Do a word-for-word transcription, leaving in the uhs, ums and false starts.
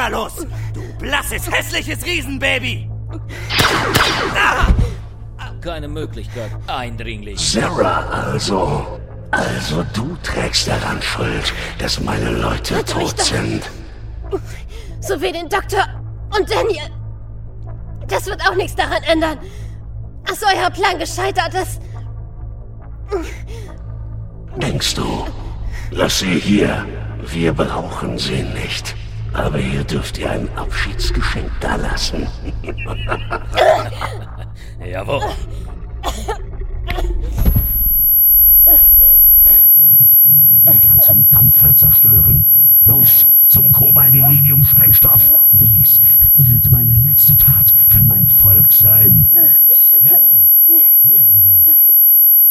Sarah los! Du blasses, hässliches Riesenbaby! Keine Möglichkeit, Eindringling. Sarah also. Also du trägst daran Schuld, dass meine Leute Hört mich tot doch. sind. So wie den Doktor und Daniel. Das wird auch nichts daran ändern. Ist euer Plan gescheitert ist? Denkst du? Lass sie hier. Wir brauchen sie nicht. Aber hier dürft ihr ein Abschiedsgeschenk dalassen. Jawohl. Ich werde den ganzen Dampfer zerstören. Los, zum Kobaldelinium-Sprengstoff. Dies wird meine letzte Tat für mein Volk sein. Jawohl.